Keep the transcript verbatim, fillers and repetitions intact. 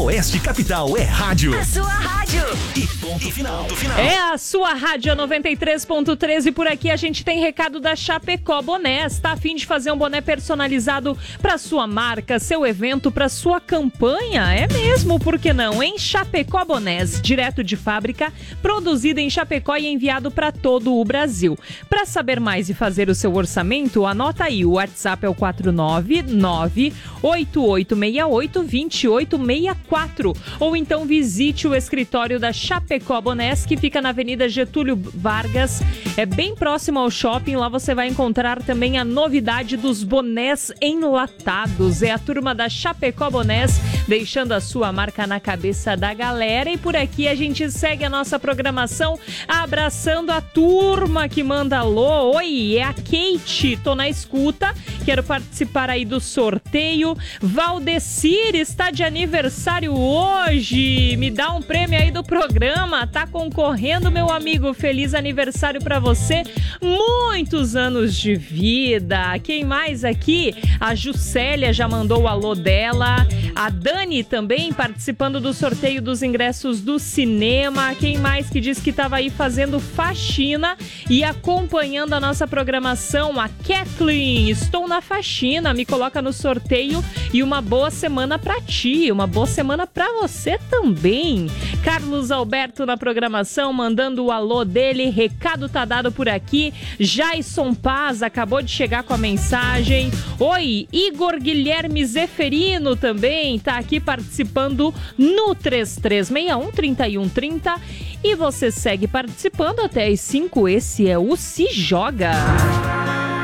Oeste Capital é rádio. A sua rádio. E ponto final. Do final. É a sua rádio noventa e três ponto três e por aqui a gente tem recado da Chapecó Bonés. Tá a fim de fazer um boné personalizado para sua marca, seu evento, para sua campanha? É mesmo, por que não? Em Chapecó Bonés, direto de fábrica, produzido em Chapecó e enviado para todo o Brasil. Para saber mais e fazer o seu orçamento, anota aí, o WhatsApp é o quatro nove nove oito oito seis oito dois oito seis quatro ou então visite o escritório da Chapecó Bonés, que fica na Avenida Getúlio Vargas, é bem próximo ao shopping. Lá você vai encontrar também a novidade dos bonés enlatados. É a turma da Chapecó Bonés deixando a sua marca na cabeça da galera. E por aqui a gente segue a nossa programação abraçando a turma que manda alô. Oi, é a Kate, tô na escuta, quero participar aí do sorteio. Valdecir está de aniversário hoje, me dá um prêmio aí do programa, tá concorrendo, meu amigo, feliz aniversário pra você, muitos anos de vida. Quem mais aqui? A Juscelia já mandou o alô dela, a Dani também participando do sorteio dos ingressos do cinema. Quem mais que diz que tava aí fazendo faxina e acompanhando a nossa programação? A Kathleen, estou na faxina, me coloca no sorteio e uma boa semana pra ti, uma boa semana pra você também. Carlos Alberto na programação, mandando o alô dele, recado tá dado por aqui. Jason Paz acabou de chegar com a mensagem. Oi, Igor Guilherme Zeferino também tá aqui participando no três três seis um, três um três zero e você segue participando até as cinco. Esse é o Se Joga.